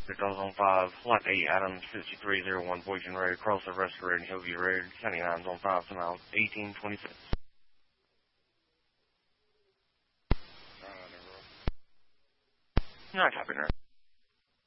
Delta Zone 5, Flight 8, Adams 5301, Boykin ready, cross the rescue ready, and Hillview ready, 79 Zone 5, now 1826. No, copy, nurse.